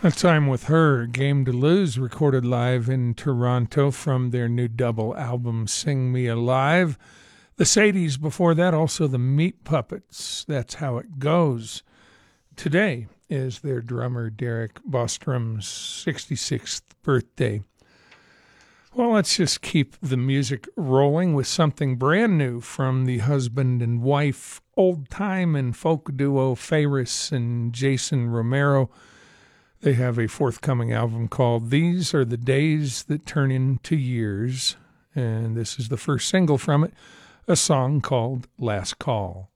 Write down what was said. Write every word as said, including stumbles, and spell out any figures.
A Time with Her, Game to Lose, recorded live in Toronto from their new double album, Sing Me Alive. The Sadies before that, also the Meat Puppets, That's How It Goes. Today is their drummer Derek Bostrom's sixty-sixth birthday. Well, let's just keep the music rolling with something brand new from the husband and wife, old-time and folk duo Ferris and Jason Romero. They have a forthcoming album called These Are the Days That Turn Into Years, and this is the first single from it, a song called Last Call.